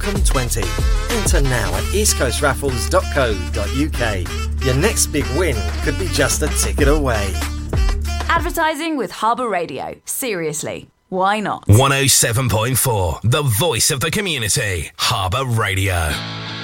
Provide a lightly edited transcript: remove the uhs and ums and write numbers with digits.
Welcome20. Enter now at eastcoastraffles.co.uk. Your next big win could be just a ticket away. Advertising with Harbour Radio. Seriously, why not? 107.4, the voice of the community. Harbour Radio.